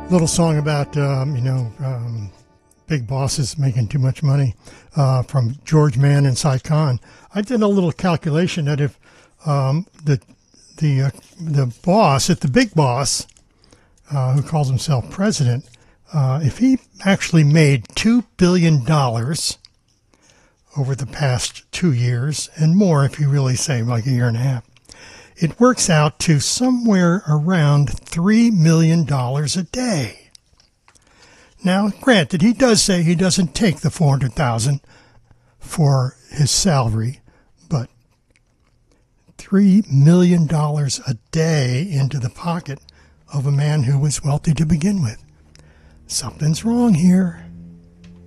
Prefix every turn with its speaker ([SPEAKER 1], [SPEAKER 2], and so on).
[SPEAKER 1] Little song about, big bosses making too much money from George Mann and Cy Khan. I did a little calculation that if the boss, the big boss, who calls himself president, if he actually made $2 billion over the past 2 years, and more if you really say like a year and a half, it works out to somewhere around $3 million a day. Now, granted, he does say he doesn't take the $400,000 for his salary, but $3 million a day into the pocket of a man who was wealthy to begin with. Something's wrong here.